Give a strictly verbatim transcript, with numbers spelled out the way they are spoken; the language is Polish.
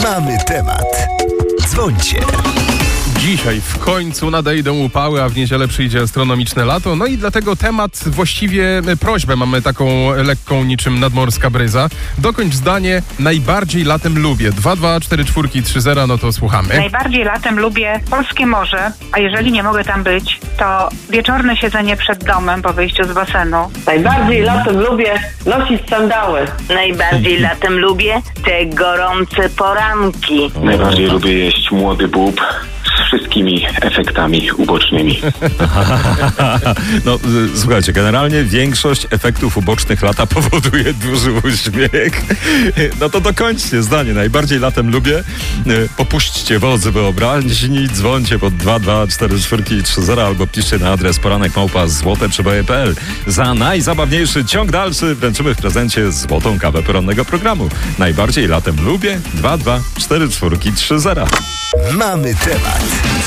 Mamy temat. Dzwońcie. Dzisiaj w końcu nadejdą upały, a w niedzielę przyjdzie astronomiczne lato. No i dlatego temat, właściwie prośbę mamy taką lekką niczym nadmorska bryza. Dokończ zdanie, najbardziej latem lubię. dwa dwa cztery cztery trzy zero, no to słuchamy. Najbardziej latem lubię polskie morze, a jeżeli nie mogę tam być, to wieczorne siedzenie przed domem po wyjściu z basenu. Najbardziej latem lubię nosić sandały. Najbardziej latem lubię te gorące poranki. Najbardziej lubię jeść młody bób z wszystkimi efektami ubocznymi. No, y, słuchajcie, generalnie większość efektów ubocznych lata powoduje duży uśmiech. No to dokończcie zdanie. Najbardziej latem lubię. Y, popuśćcie wodzy wyobraźni, dzwońcie pod dwa dwa cztery cztery trzy zero albo piszcie na adres poranek małpa złote przeboje kropka p l. Za najzabawniejszy ciąg dalszy wręczymy w prezencie złotą kawę porannego programu. Najbardziej latem lubię. dwa dwa cztery cztery trzy zero. Mamy temat.